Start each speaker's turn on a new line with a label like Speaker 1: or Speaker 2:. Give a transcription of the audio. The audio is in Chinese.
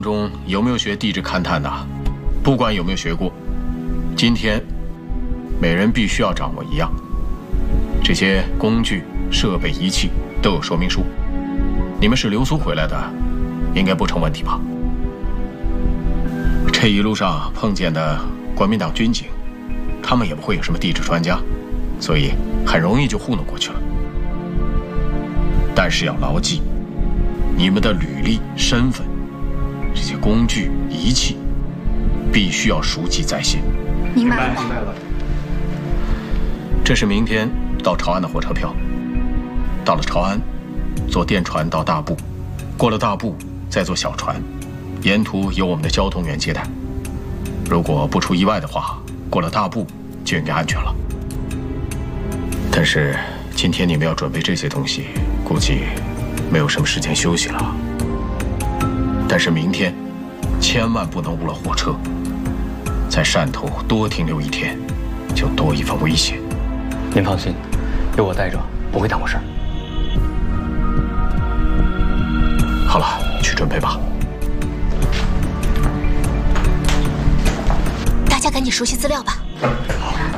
Speaker 1: 中有没有学地质勘探的？不管有没有学过，今天每人必须要掌握一样。这些工具、设备、仪器都有说明书。你们是留苏回来的，应该不成问题吧？这一路上碰见的国民党军警，他们也不会有什么地质专家，所以很容易就糊弄过去了。但是要牢记，你们的履历、身份。 这些工具、仪器必须要熟记在先。
Speaker 2: 明白了。
Speaker 1: 这是明天到潮安的火车票。到了潮安，坐电船到大埠，过了大埠再坐小船，沿途有我们的交通员接待。如果不出意外的话，过了大埠就应该安全了。但是今天你们要准备这些东西，估计没有什么时间休息了。 但是明天，千万不能误了火车。在汕头多停留一天，就多一份危险。
Speaker 3: 您放心，有我带着，不会耽误事儿。
Speaker 1: 好了，去准备吧。
Speaker 2: 大家赶紧熟悉资料吧。
Speaker 3: 好。